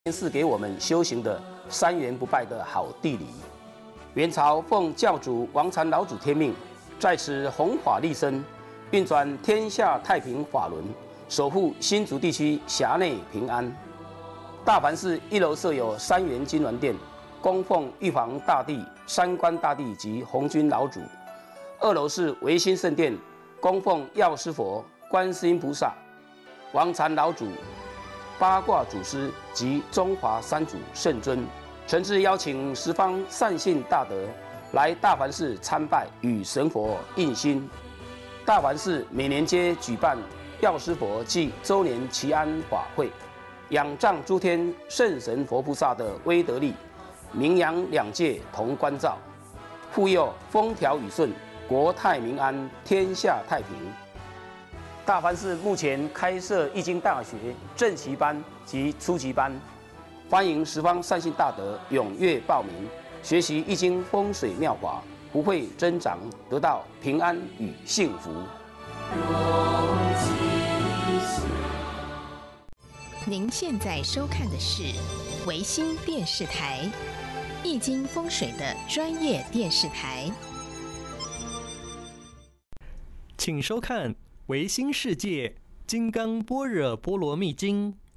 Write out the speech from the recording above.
是给我们修行的三元不败的好地理。元朝奉教主王禅老祖天命，在此弘法利生，运转天下太平法轮，守护新竹地区辖内平安。大梵寺一楼设有三元金銮殿，供奉玉皇大帝、三官大帝及红军老祖；二楼是维新圣殿，供奉药师佛、观世音菩萨、王禅老祖、八卦祖师及中华三祖圣尊。诚挚邀请十方善信大德来大梵寺参拜，与神佛印心。大梵寺每年皆举办药师佛暨周年祈安法会，仰仗诸天圣神佛菩萨的威德力，名扬两界同关照，护佑风调雨顺，国泰民安，天下太平。大梵寺目前开设易经大学正期班及初级班，欢迎十方善信大德踊跃报名，学习易经风水妙法，不会增长，得到平安与幸福。 您现在收看的是维新电视台易经风水的专业电视台， 请收看维新世界金刚般若波罗蜜经